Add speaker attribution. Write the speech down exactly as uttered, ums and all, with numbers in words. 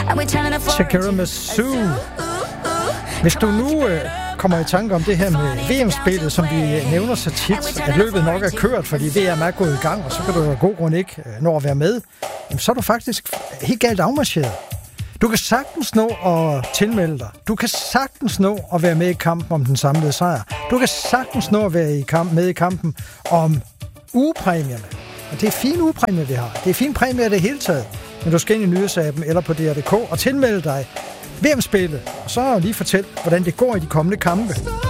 Speaker 1: Shakira med Sue. Hvis du nu øh, kommer i tanke om det her med V M-spillet, som vi nævner så tit, at løbet nok er kørt, fordi V M er gået i gang, og så kan du af god grund ikke nå at være med, jamen, så er du faktisk helt galt afmarcheret. Du kan sagtens nå at tilmelde dig. Du kan sagtens nå at være med i kampen om den samlede sejr. Du kan sagtens nå at være i kamp, med i kampen om ugepræmierne. Og det er fine ugepræmier, vi har. Det er fine præmier det hele taget. Men du skal ind i nyhedsappen eller på D R punktum d k og tilmelde dig V M-spillet. Og så lige fortæl, hvordan det går i de kommende kampe.